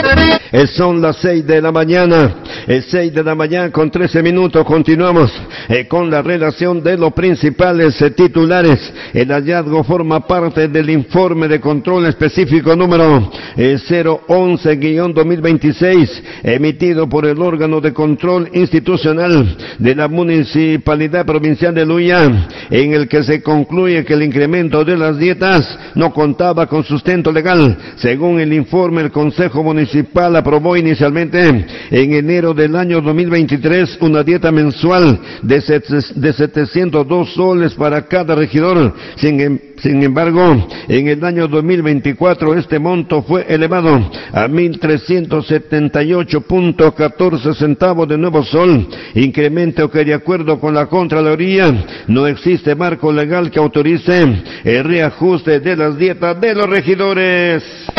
Son las 6 de la mañana, 6 de la mañana con 13 minutos, continuamos con la relación de los principales titulares. El hallazgo forma parte del informe de control específico número 011-2026, emitido por el órgano de control institucional de la Municipalidad Provincial de Luya, en el que se concluye que el incremento de las dietas no contaba con sustento legal. Según el informe, el Consejo Municipal aprobó inicialmente en enero del año 2023 una dieta mensual de 702 soles para cada regidor. Sin embargo, en el año 2024 este monto fue elevado a 1.378.14 centavos de nuevo sol, incremento que, de acuerdo con la Contraloría, no existe marco legal que autorice el reajuste de las dietas de los regidores.